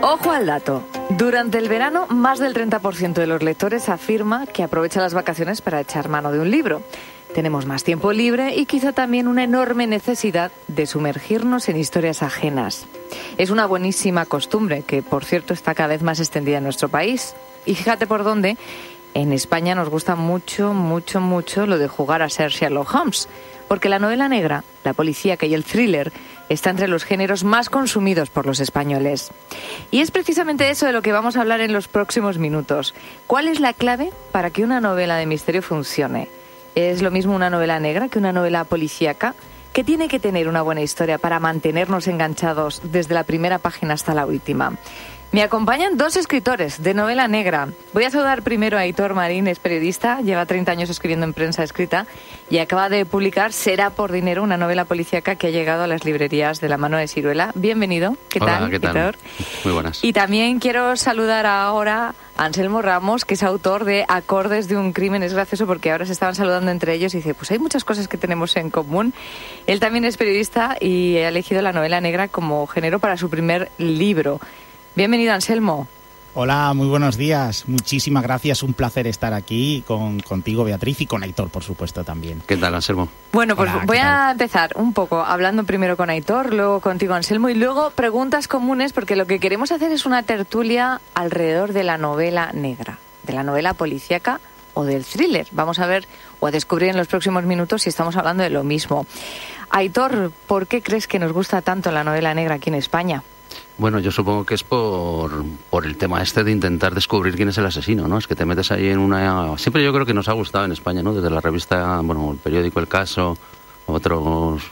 Ojo al dato. Durante el verano, más del 30% de los lectores afirma que aprovecha las vacaciones para echar mano de un libro. Tenemos más tiempo libre y quizá también una enorme necesidad de sumergirnos en historias ajenas. Es una buenísima costumbre que, por cierto, está cada vez más extendida en nuestro país. Y fíjate por dónde, en España nos gusta mucho lo de jugar a ser Sherlock Holmes. Porque la novela negra, la policíaca y el thriller está entre los géneros más consumidos por los españoles. Y es precisamente eso de lo que vamos a hablar en los próximos minutos. ¿Cuál es la clave para que una novela de misterio funcione? ¿Es lo mismo una novela negra que una novela policíaca? ¿Qué tiene que tener una buena historia para mantenernos enganchados desde la primera página hasta la última? Me acompañan dos escritores de novela negra. Voy a saludar primero a Aitor Marín, es periodista, lleva 30 años escribiendo en prensa escrita y acaba de publicar Será por dinero, una novela policíaca que ha llegado a las librerías de la mano de Siruela. Bienvenido. ¿Qué tal, Aitor? Muy buenas. Y también quiero saludar ahora a Anselmo Ramos, que es autor de Acordes de un crimen. Es gracioso porque ahora se estaban saludando entre ellos y dice, pues hay muchas cosas que tenemos en común. Él también es periodista y ha elegido la novela negra como género para su primer libro. Bienvenido, Anselmo. Hola, muy buenos días. Muchísimas gracias. Un placer estar aquí contigo, Beatriz, y con Aitor, por supuesto, también. ¿Qué tal, Anselmo? Bueno, pues Hola, voy a empezar un poco hablando primero con Aitor, luego contigo, Anselmo, y luego preguntas comunes, porque lo que queremos hacer es una tertulia alrededor de la novela negra, de la novela policíaca o del thriller. Vamos a ver o a descubrir en los próximos minutos si estamos hablando de lo mismo. Aitor, ¿por qué crees que nos gusta tanto la novela negra aquí en España? Bueno, yo supongo que es por el tema este de intentar descubrir quién es el asesino, ¿no? Es que te metes ahí en una... Siempre yo creo que nos ha gustado en España, ¿no? Desde la revista, bueno, el periódico El Caso, otros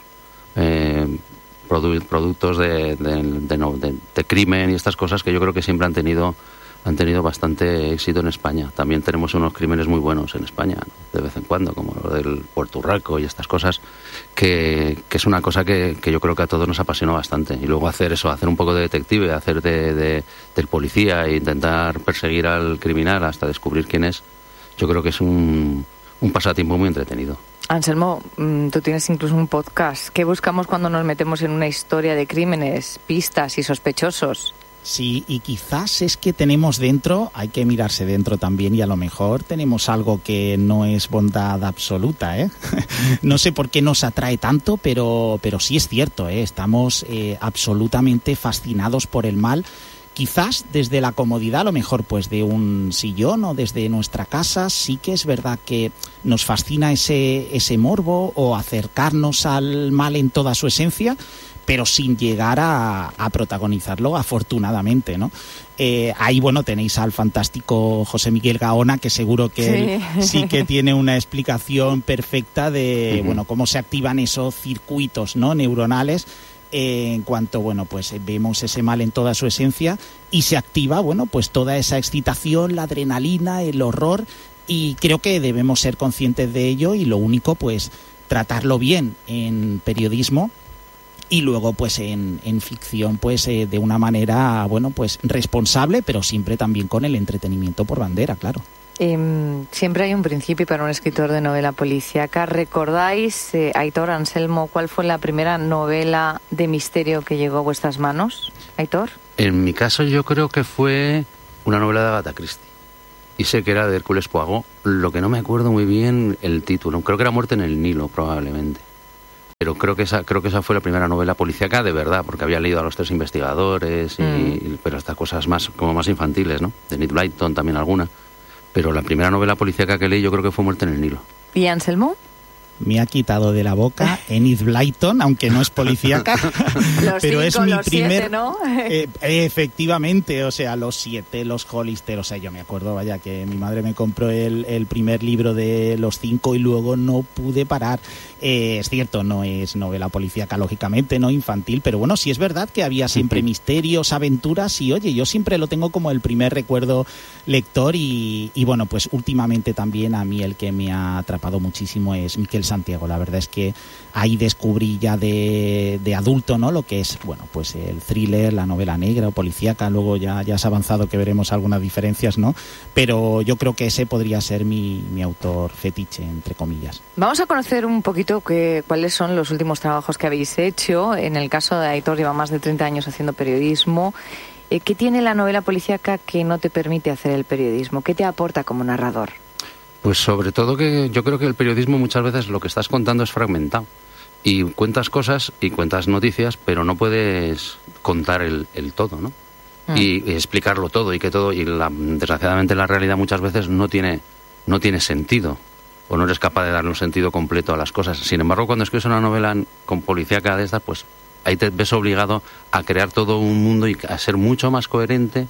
productos de crimen y estas cosas que yo creo que siempre han tenido bastante éxito en España. También tenemos unos crímenes muy buenos en España, ¿no? De vez en cuando, como lo del Puerto Urraco y estas cosas, que es una cosa que yo creo que a todos nos apasiona bastante. Y luego hacer un poco de detective, hacer del policía e intentar perseguir al criminal hasta descubrir quién es, yo creo que es un pasatiempo muy entretenido. Anselmo, tú tienes incluso un podcast. ¿Qué buscamos cuando nos metemos en una historia de crímenes, pistas y sospechosos? Sí, y quizás es que tenemos dentro, hay que mirarse dentro también, y a lo mejor tenemos algo que no es bondad absoluta, ¿eh? No sé por qué nos atrae tanto, pero sí es cierto, ¿eh? Estamos absolutamente fascinados por el mal. Quizás desde la comodidad, a lo mejor pues de un sillón o desde nuestra casa, sí que es verdad que nos fascina ese morbo o acercarnos al mal en toda su esencia, pero sin llegar a protagonizarlo, afortunadamente, ¿no? Ahí, bueno, tenéis al fantástico José Miguel Gaona, que seguro que él sí que tiene una explicación perfecta de, bueno, cómo se activan esos circuitos, ¿no?, neuronales, en cuanto, bueno, pues vemos ese mal en toda su esencia y se activa, bueno, pues toda esa excitación, la adrenalina, el horror, y creo que debemos ser conscientes de ello y lo único, pues, tratarlo bien en periodismo. Y luego, pues, en ficción, pues, de una manera, bueno, pues, responsable, pero siempre también con el entretenimiento por bandera, claro. Siempre hay un principio para un escritor de novela policíaca. ¿Recordáis, Aitor, Anselmo, cuál fue la primera novela de misterio que llegó a vuestras manos? Aitor. En mi caso, yo creo que fue una novela de Agatha Christie. Y sé que era de Hércules Poirot. Lo que no me acuerdo muy bien el título. Creo que era Muerte en el Nilo, probablemente. Pero creo que esa fue la primera novela policíaca de verdad, porque había leído a los tres investigadores, pero estas cosas más infantiles, ¿no? De Enid Blyton también alguna. Pero la primera novela policíaca que leí yo creo que fue Muerte en el Nilo. ¿Y Anselmo? Me ha quitado de la boca Enid Blyton, aunque no es policíaca, pero es mi primer... 7, ¿no? Efectivamente, o sea, los 7, los Hollister, o sea, yo me acuerdo, vaya, que mi madre me compró el primer libro de los 5 y luego no pude parar. Es cierto, no es novela policíaca, lógicamente, no infantil, pero bueno, sí es verdad que había siempre misterios, aventuras, y oye, yo siempre lo tengo como el primer recuerdo lector y bueno, pues últimamente también a mí el que me ha atrapado muchísimo es Miquel Santiago. La verdad es que ahí descubrí ya de adulto, ¿no?, lo que es, bueno, pues el thriller, la novela negra o policíaca. Luego ya has avanzado, que veremos algunas diferencias, ¿no? Pero yo creo que ese podría ser mi autor fetiche, entre comillas. Vamos a conocer un poquito cuáles son los últimos trabajos que habéis hecho. En el caso de Aitor, lleva más de 30 años haciendo periodismo. ¿Qué tiene la novela policíaca que no te permite hacer el periodismo? ¿Qué te aporta como narrador? Pues sobre todo que yo creo que el periodismo muchas veces lo que estás contando es fragmentado. Y cuentas cosas y cuentas noticias, pero no puedes contar el todo, ¿no? Y explicarlo todo, y que todo, desgraciadamente la realidad muchas veces no tiene sentido, o no eres capaz de darle un sentido completo a las cosas. Sin embargo, cuando escribes una novela con policíaca de estas, pues ahí te ves obligado a crear todo un mundo y a ser mucho más coherente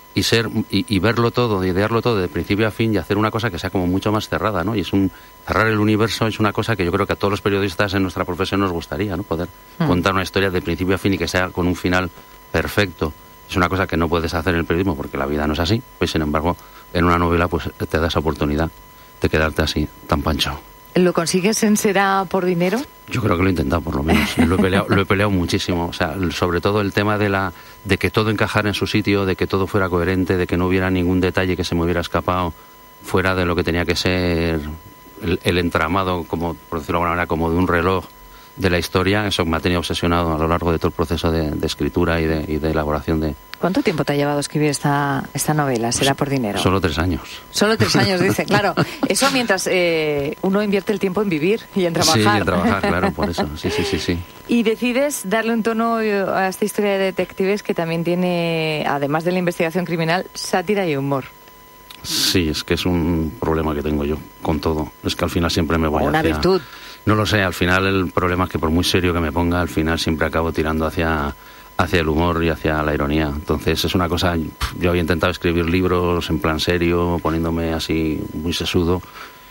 y verlo todo, idearlo todo de principio a fin, y hacer una cosa que sea como mucho más cerrada, ¿no? Y cerrar el universo es una cosa que yo creo que a todos los periodistas en nuestra profesión nos gustaría, ¿no? Poder contar una historia de principio a fin y que sea con un final perfecto. Es una cosa que no puedes hacer en el periodismo porque la vida no es así, pues sin embargo en una novela pues te da esa oportunidad de quedarte así, tan pancho. ¿Lo consigues en Será por dinero? Yo creo que lo he intentado, por lo menos. Lo he peleado muchísimo. O sea, sobre todo el tema de que todo encajara en su sitio, de que todo fuera coherente, de que no hubiera ningún detalle que se me hubiera escapado fuera de lo que tenía que ser el entramado, como por decirlo de alguna manera, como de un reloj de la historia. Eso me ha tenido obsesionado a lo largo de todo el proceso de escritura y de elaboración de... ¿Cuánto tiempo te ha llevado a escribir esta novela, Será por dinero? Solo 3 años. Solo 3 años, dice. Claro, eso mientras uno invierte el tiempo en vivir y en trabajar. Sí, en trabajar, claro, por eso. Sí. Y decides darle un tono a esta historia de detectives que también tiene, además de la investigación criminal, sátira y humor. Sí, es que es un problema que tengo yo con todo. Es que al final siempre me voy una virtud. No lo sé, al final el problema es que por muy serio que me ponga, al final siempre acabo tirando hacia el humor y hacia la ironía. Entonces es una cosa... Yo había intentado escribir libros en plan serio, poniéndome así muy sesudo,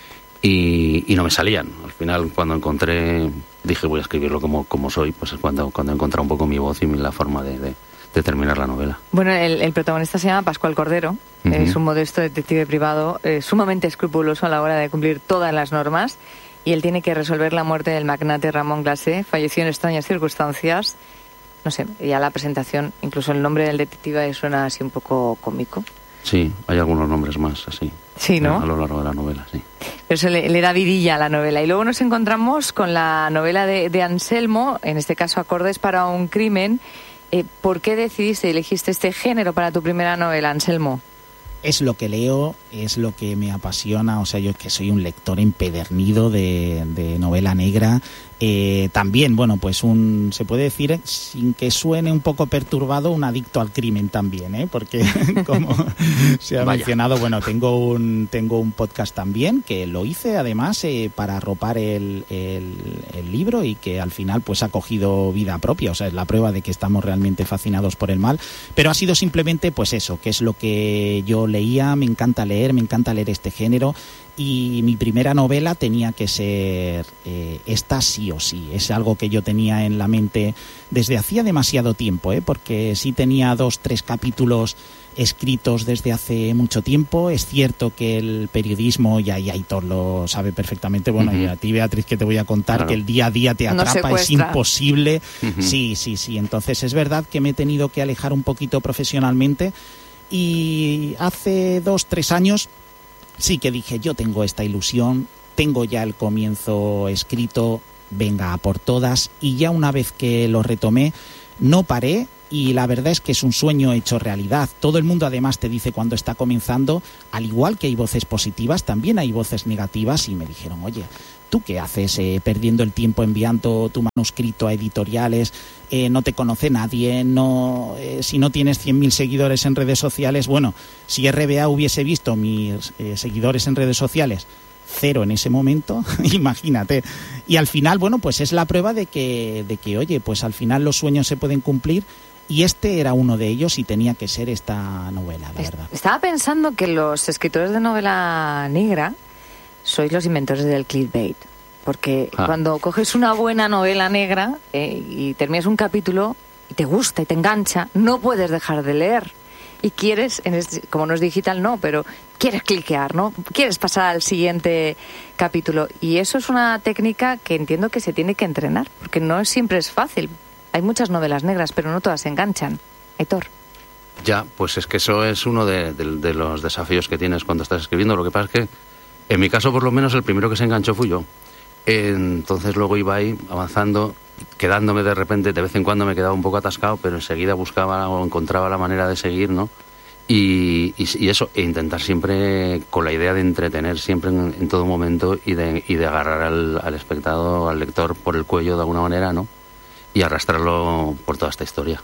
y no me salían. Al final, cuando encontré... Dije, voy a escribirlo como soy, pues es cuando he encontrado un poco mi voz y la forma de terminar la novela. Bueno, el protagonista se llama Pascual Cordero. Es un modesto detective privado, sumamente escrupuloso a la hora de cumplir todas las normas, y él tiene que resolver la muerte del magnate Ramón Glacé. Falleció en extrañas circunstancias. No sé, ya la presentación, incluso el nombre del detective suena así un poco cómico. Sí, hay algunos nombres más así. Sí, ¿no? A lo largo de la novela, sí. Pero eso le da vidilla a la novela. Y luego nos encontramos con la novela de Anselmo, en este caso Acordes para un crimen. ¿Por qué decidiste y elegiste este género para tu primera novela, Anselmo? Es lo que leo, es lo que me apasiona. O sea, yo que soy un lector empedernido de novela negra. También, bueno, pues se puede decir, sin que suene un poco perturbado, un adicto al crimen también, porque como se ha mencionado, bueno, tengo un podcast también que lo hice además para arropar el libro, y que al final pues ha cogido vida propia. O sea, es la prueba de que estamos realmente fascinados por el mal, pero ha sido simplemente pues eso, que es lo que yo leía. Me encanta leer este género. Y mi primera novela tenía que ser esta sí o sí. Es algo que yo tenía en la mente desde hacía demasiado tiempo, porque sí tenía 2-3 capítulos escritos desde hace mucho tiempo. Es cierto que el periodismo, y Aitor lo sabe perfectamente, bueno, y a ti, Beatriz, que te voy a contar, claro, que el día a día te atrapa, es imposible. Sí. Entonces es verdad que me he tenido que alejar un poquito profesionalmente, y hace 2-3 años sí que dije, yo tengo esta ilusión, tengo ya el comienzo escrito, venga a por todas. Y ya una vez que lo retomé, no paré, y la verdad es que es un sueño hecho realidad. Todo el mundo además te dice cuando está comenzando, al igual que hay voces positivas, también hay voces negativas, y me dijeron, oye, ¿tú qué haces perdiendo el tiempo enviando tu manuscrito a editoriales? No te conoce nadie, si no tienes 100.000 seguidores en redes sociales. Bueno, si RBA hubiese visto mis seguidores en redes sociales, 0 en ese momento, imagínate. Y al final, bueno, pues es la prueba de que, oye, pues al final los sueños se pueden cumplir, y este era uno de ellos, y tenía que ser esta novela, la verdad. Estaba pensando que los escritores de novela negra sois los inventores del clickbait, porque cuando coges una buena novela negra y terminas un capítulo y te gusta y te engancha, no puedes dejar de leer. y quieres, como no es digital, no, pero quieres cliquear, ¿no? Quieres pasar al siguiente capítulo. Y eso es una técnica que entiendo que se tiene que entrenar, porque no siempre es fácil. Hay muchas novelas negras, pero no todas se enganchan. Aitor. Ya, pues es que eso es uno de los desafíos que tienes cuando estás escribiendo. Lo que pasa es que, en mi caso, por lo menos, el primero que se enganchó fui yo. Entonces luego iba ahí avanzando, quedándome de repente, de vez en cuando me quedaba un poco atascado, pero enseguida buscaba o encontraba la manera de seguir, ¿no? Y eso, e intentar siempre con la idea de entretener siempre en todo momento y de agarrar al espectador, al lector por el cuello de alguna manera, ¿no? Y arrastrarlo por toda esta historia.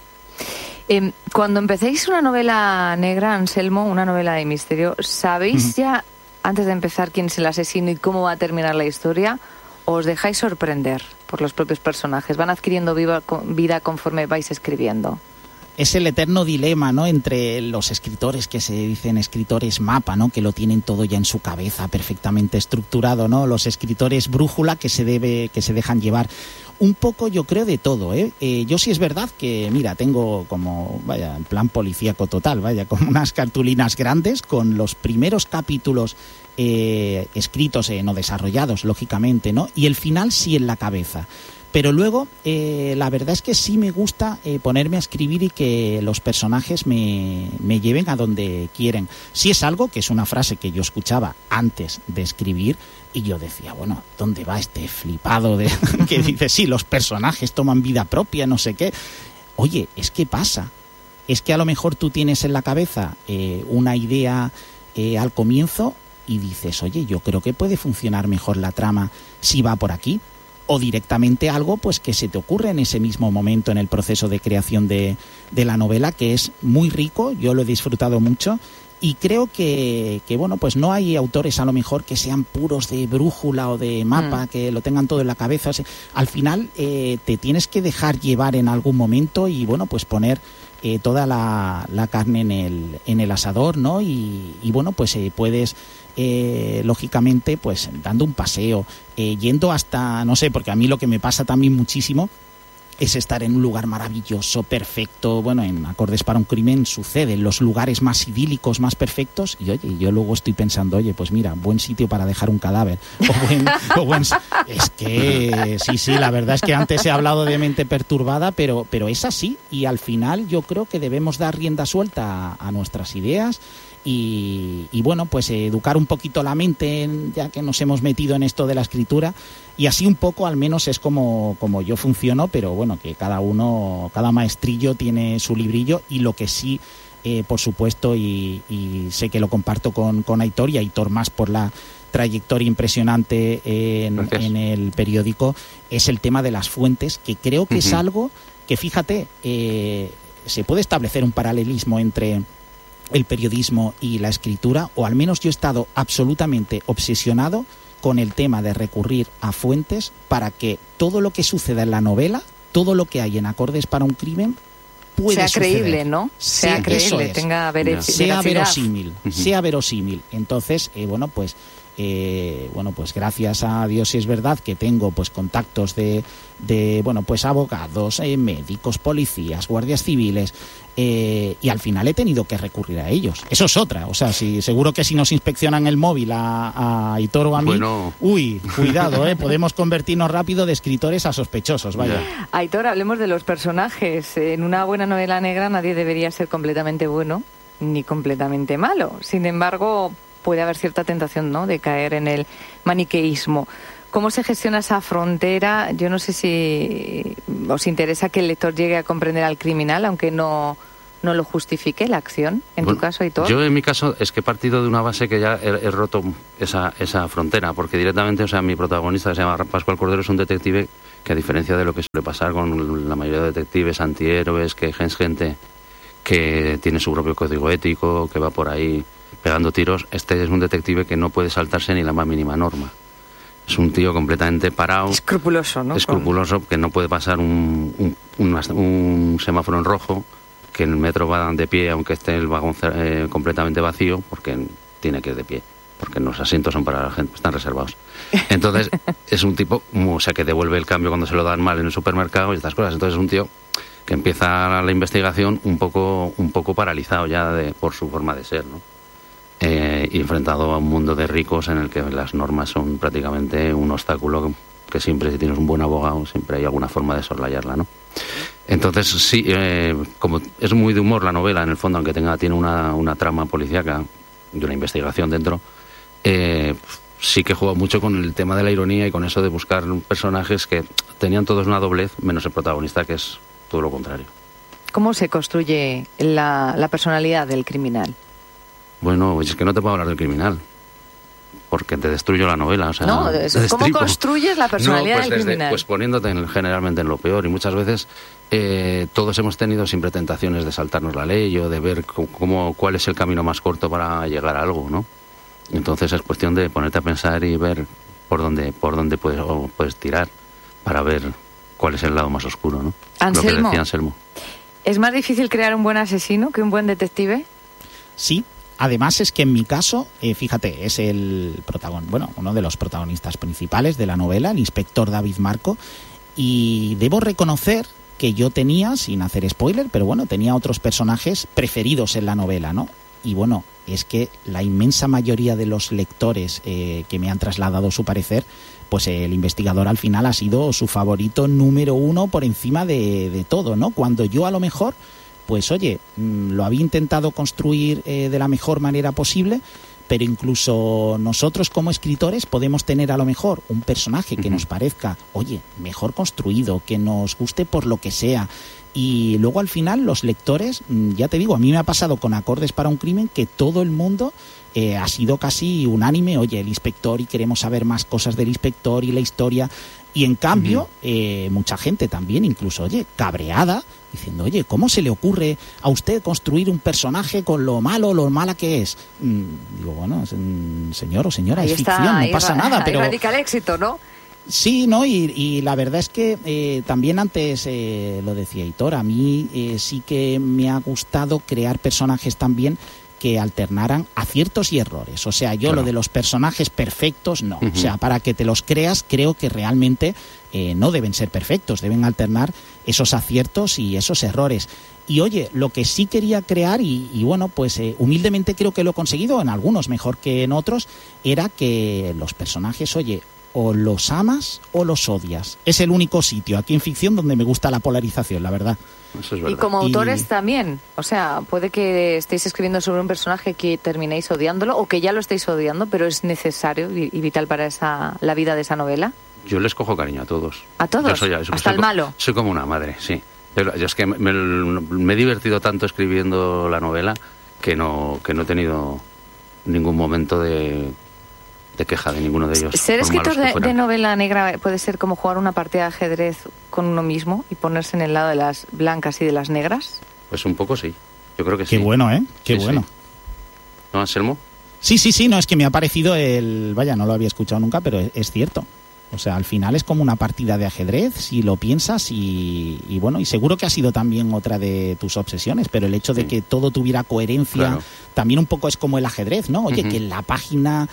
Cuando empecéis una novela negra, Anselmo, una novela de misterio, ¿sabéis ya, antes de empezar, quién es el asesino y cómo va a terminar la historia? ¿O os dejáis sorprender por los propios personajes? ¿Van adquiriendo vida conforme vais escribiendo? Es el eterno dilema, ¿no?, entre los escritores que se dicen escritores mapa, ¿no?, que lo tienen todo ya en su cabeza perfectamente estructurado, ¿no?, los escritores brújula que se dejan llevar. Un poco, yo creo, de todo, ¿eh? Yo sí es verdad que, mira, tengo como, vaya, en plan policíaco total, vaya, como unas cartulinas grandes con los primeros capítulos escritos, no desarrollados, lógicamente, ¿no?, y el final sí en la cabeza. Pero luego, la verdad es que sí me gusta ponerme a escribir y que los personajes me lleven a donde quieren. Sí es algo que es una frase que yo escuchaba antes de escribir y yo decía, bueno, ¿dónde va este flipado que dice, sí, los personajes toman vida propia, no sé qué? Oye, es que pasa. Es que a lo mejor tú tienes en la cabeza una idea al comienzo y dices, oye, yo creo que puede funcionar mejor la trama si va por aquí. O directamente algo pues que se te ocurre en ese mismo momento en el proceso de creación de la novela, que es muy rico, yo lo he disfrutado mucho y creo que bueno, pues no hay autores a lo mejor que sean puros de brújula o de mapa, que lo tengan todo en la cabeza. Al final te tienes que dejar llevar en algún momento y bueno, pues poner toda la carne en el asador, ¿no? Y bueno, pues puedes lógicamente pues dando un paseo, yendo hasta, no sé, porque a mí lo que me pasa también muchísimo es estar en un lugar maravilloso, perfecto. Bueno, en Acordes para un crimen sucede, en los lugares más idílicos, más perfectos, y oye, yo luego estoy pensando, oye, pues mira, buen sitio para dejar un cadáver. Es que sí, la verdad es que antes he hablado de mente perturbada, pero es así, y al final yo creo que debemos dar rienda suelta a nuestras ideas. Y bueno, pues educar un poquito la mente, ya que nos hemos metido en esto de la escritura, y así un poco al menos es como yo funciono, pero bueno, que cada maestrillo tiene su librillo, y lo que sí, por supuesto, y sé que lo comparto con Aitor, y Aitor más por la trayectoria impresionante en el periódico, es el tema de las fuentes, que creo que es algo que, fíjate, se puede establecer un paralelismo entre el periodismo y la escritura, o al menos yo he estado absolutamente obsesionado con el tema de recurrir a fuentes para que todo lo que suceda en la novela, todo lo que hay en Acordes para un crimen, pueda sea suceder. Creíble, ¿no? Sea creíble, tenga sea verosímil. Entonces, bueno, pues gracias a Dios, sí es verdad que tengo pues contactos de bueno, pues abogados, médicos, policías, guardias civiles, y al final he tenido que recurrir a ellos. Eso es otra, o sea, seguro que si nos inspeccionan el móvil a Aitor o a mí, bueno, uy, cuidado, podemos convertirnos rápido de escritores a sospechosos, vaya. Aitor, hablemos de los personajes. En una buena novela negra nadie debería ser completamente bueno ni completamente malo. Sin embargo, puede haber cierta tentación, ¿no?, de caer en el maniqueísmo. ¿Cómo se gestiona esa frontera? Yo no sé si os interesa que el lector llegue a comprender al criminal, aunque no lo justifique la acción, en tu caso, Aitor. Yo, en mi caso, es que he partido de una base que ya he roto esa frontera, porque directamente, o sea, mi protagonista, que se llama Pascual Cordero, es un detective que, a diferencia de lo que suele pasar con la mayoría de detectives antihéroes, que es gente que tiene su propio código ético, que va por ahí pegando tiros, este es un detective que no puede saltarse ni la más mínima norma. Es un tío completamente parado. Escrupuloso, ¿no? Escrupuloso, que no puede pasar un semáforo en rojo, que en el metro va de pie, aunque esté el vagón completamente vacío, porque tiene que ir de pie, porque los asientos son para la gente, están reservados. Entonces, es un tipo, o sea, que devuelve el cambio cuando se lo dan mal en el supermercado y estas cosas. Entonces, es un tío que empieza la investigación un poco paralizado ya por su forma de ser, ¿no? Y enfrentado a un mundo de ricos en el que las normas son prácticamente un obstáculo que siempre, si tienes un buen abogado, siempre hay alguna forma de soslayarla, ¿no? Entonces, sí, como es muy de humor la novela, en el fondo, aunque tiene una trama policíaca y una investigación dentro, sí que juega mucho con el tema de la ironía y con eso de buscar personajes que tenían todos una doblez, menos el protagonista, que es todo lo contrario. ¿Cómo se construye la personalidad del criminal? Bueno, es que no te puedo hablar del criminal, porque te destruyo la novela. O sea, no, ¿cómo construyes la personalidad del criminal? Pues poniéndote generalmente en lo peor, y muchas veces todos hemos tenido siempre tentaciones de saltarnos la ley o de ver cuál es el camino más corto para llegar a algo, ¿no? Entonces es cuestión de ponerte a pensar y ver por dónde puedes tirar para ver cuál es el lado más oscuro, ¿no? Anselmo, lo que decía Anselmo. ¿Es más difícil crear un buen asesino que un buen detective? Sí. Además es que en mi caso, fíjate, es uno de los protagonistas principales de la novela, el inspector David Marco, y debo reconocer que yo tenía, sin hacer spoiler, pero bueno, tenía otros personajes preferidos en la novela, ¿no? Y bueno, es que la inmensa mayoría de los lectores que me han trasladado su parecer, pues el investigador al final ha sido su favorito número uno por encima de todo, ¿no? Cuando yo a lo mejor, pues oye, lo había intentado construir de la mejor manera posible, pero incluso nosotros como escritores podemos tener a lo mejor un personaje que nos parezca, oye, mejor construido, que nos guste por lo que sea. Y luego al final los lectores, ya te digo, a mí me ha pasado con Acordes para un crimen que todo el mundo ha sido casi unánime, oye, el inspector, y queremos saber más cosas del inspector y la historia. Y en cambio, mucha gente también, incluso, oye, cabreada, diciendo, oye, ¿cómo se le ocurre a usted construir un personaje con lo mala que es? Digo, bueno, señor o señora, ahí es ficción, no pasa nada. Pero radica el éxito, ¿no? Sí, ¿no? Y la verdad es que también antes lo decía Hitor, a mí sí que me ha gustado crear personajes también que alternaran aciertos y errores. O sea, yo lo de los personajes perfectos, no. O sea, para que te los creas, creo que realmente no deben ser perfectos, deben alternar esos aciertos y esos errores. Y oye, lo que sí quería crear, y bueno, pues humildemente creo que lo he conseguido, en algunos mejor que en otros, era que los personajes, oye, o los amas o los odias. Es el único sitio aquí en ficción donde me gusta la polarización, la verdad. Eso es verdad. Y como autores también, o sea, puede que estéis escribiendo sobre un personaje que terminéis odiándolo o que ya lo estéis odiando, pero es necesario y vital para la vida de esa novela. Yo les cojo cariño a todos. ¿A todos? ¿Hasta el malo? Soy como una madre, sí. Yo es que me he divertido tanto escribiendo la novela que no he tenido ningún momento de queja de ninguno de ellos. Ser escritor de novela negra puede ser como jugar una partida de ajedrez con uno mismo y ponerse en el lado de las blancas y de las negras. Pues un poco sí, yo creo que sí. Qué bueno, ¿eh? Qué bueno. Sí. ¿No, Anselmo? Sí, no, es que me ha parecido vaya, no lo había escuchado nunca, pero es cierto. O sea, al final es como una partida de ajedrez, si lo piensas, y bueno, y seguro que ha sido también otra de tus obsesiones, pero el hecho de que todo tuviera coherencia, claro, también un poco es como el ajedrez, ¿no? Oye, que en la página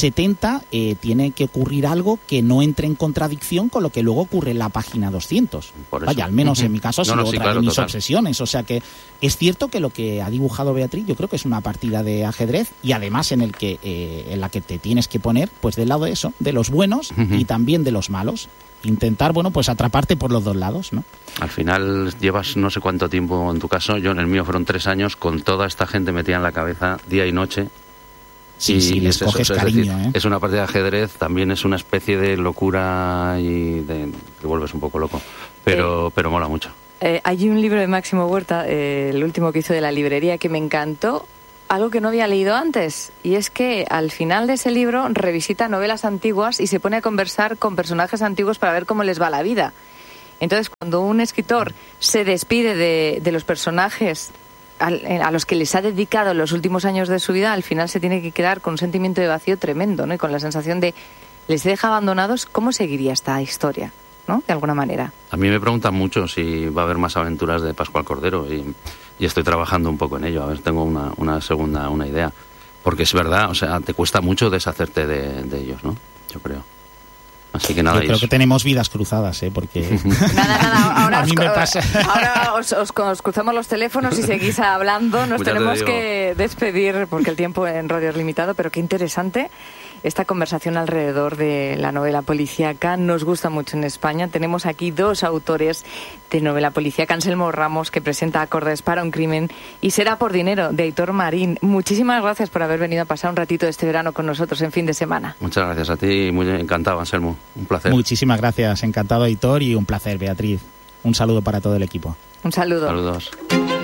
70 tiene que ocurrir algo que no entre en contradicción con lo que luego ocurre en la página 200. Vaya, al menos en mi caso ha sido otra de mis obsesiones. O sea que es cierto que lo que ha dibujado Beatriz, yo creo que es una partida de ajedrez, y además en la que te tienes que poner pues del lado de eso, de los buenos y también de los malos. Intentar, bueno, pues atraparte por los dos lados, ¿no? Al final llevas no sé cuánto tiempo, en tu caso, yo en el mío fueron 3 años, con toda esta gente metida en la cabeza día y noche. Sí, les coges cariño, decir, es una partida de ajedrez, también es una especie de locura y te vuelves un poco loco, pero mola mucho. Hay un libro de Máximo Huerta, el último que hizo de la librería, que me encantó, algo que no había leído antes, y es que al final de ese libro revisita novelas antiguas y se pone a conversar con personajes antiguos para ver cómo les va la vida. Entonces, cuando un escritor se despide de los personajes a los que les ha dedicado los últimos años de su vida, al final se tiene que quedar con un sentimiento de vacío tremendo, ¿no? Y con la sensación de, les deja abandonados, ¿cómo seguiría esta historia, ¿no? De alguna manera. A mí me preguntan mucho si va a haber más aventuras de Pascual Cordero, y estoy trabajando un poco en ello. A ver, tengo una idea. Porque es verdad, o sea, te cuesta mucho deshacerte de ellos, ¿no? Yo creo. Así que nada, yo creo que tenemos vidas cruzadas, porque nada, ahora a mí me pasa. Ahora os cruzamos los teléfonos y seguís hablando. Nos tenemos que despedir porque el tiempo en radio es limitado, pero qué interesante esta conversación alrededor de la novela policíaca. Nos gusta mucho en España. Tenemos aquí 2 autores de novela policíaca: Anselmo Ramos, que presenta Acordes para un crimen, y Será por dinero, de Aitor Marín. Muchísimas gracias por haber venido a pasar un ratito de este verano con nosotros en Fin de Semana. Muchas gracias a ti, muy encantado, Anselmo. Un placer. Muchísimas gracias, encantado, Aitor, y un placer, Beatriz. Un saludo para todo el equipo. Un saludo. Saludos.